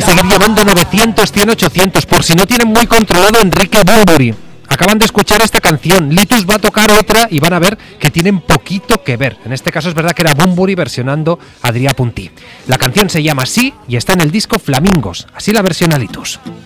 seguir llevando 900, 100, 800, por si no tienen muy controlado Enrique Bunbury. Acaban de escuchar esta canción, Litus va a tocar otra y van a ver que tienen poquito que ver. En este caso es verdad que era Bunbury versionando a Adrià Puntí. La canción se llama Sí y está en el disco Flamingos, así la versiona Litus.